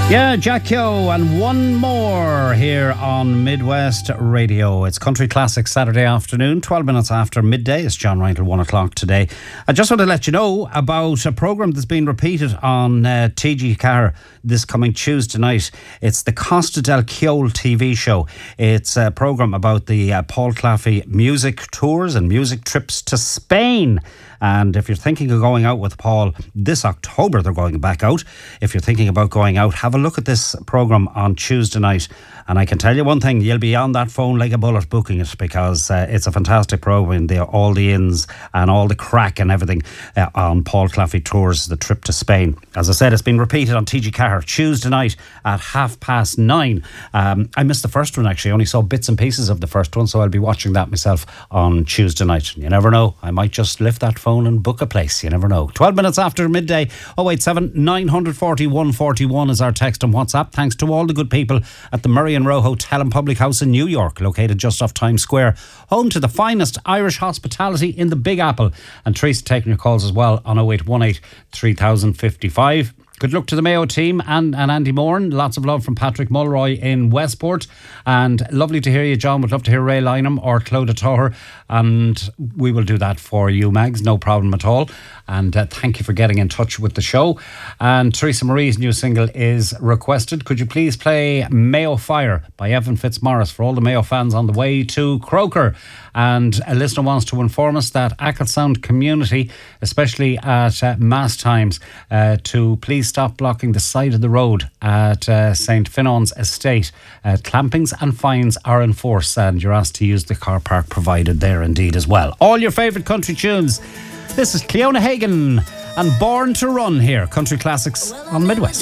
Yeah, Jack Yo, and one more here on Midwest Radio. It's Country Classics Saturday afternoon, 12 minutes after midday. It's John Ryan till 1 o'clock today. I just want to let you know about a programme that's been repeated on TG Car this coming Tuesday night. It's the Costa del Ciol TV show. It's a programme about the Paul Claffey music tours and music trips to Spain. And if you're thinking of going out with Paul this October, they're going back out. If you're thinking about going out, have a look at this programme on Tuesday night. And I can tell you one thing, you'll be on that phone like a bullet booking it, because it's a fantastic programme. All the ins and all the crack and everything on Paul Claffey Tours, the trip to Spain. As I said, it's been repeated on TG Car Tuesday night at 9:30. I missed the first one, actually. I only saw bits and pieces of the first one, so I'll be watching that myself on Tuesday night. You never know, I might just lift that phone and book a place. You never know. 12 minutes after midday. 087 940 141 is our text and WhatsApp. Thanks to all the good people at the Murray and Row Hotel and Public House in New York, located just off Times Square, home to the finest Irish hospitality in the Big Apple. And Teresa taking your calls as well on 0818 3055. Good luck to the Mayo team and Andy Moran. Lots of love from Patrick Mulroy in Westport. And lovely to hear you, John. Would love to hear Ray Lynham or Clodagh Toher. And we will do that for you, Mags. No problem at all. And thank you for getting in touch with the show. And Teresa Marie's new single is requested. Could you please play Mayo Fire by Evan Fitzmaurice for all the Mayo fans on the way to Croker? And a listener wants to inform us that Acklesound community, especially at mass times, to please stop blocking the side of the road at St. Finon's estate. Clampings and fines are in force, and you're asked to use the car park provided there indeed as well. All your favourite country tunes. This is Cleona Hagan and Born to Run here, Country Classics on Midwest.